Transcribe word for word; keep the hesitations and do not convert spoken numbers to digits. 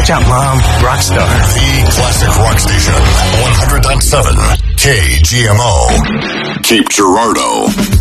Watch out, Mom. Rockstar. The classic rock station. one hundred point seven K G M O. Cape Girardeau.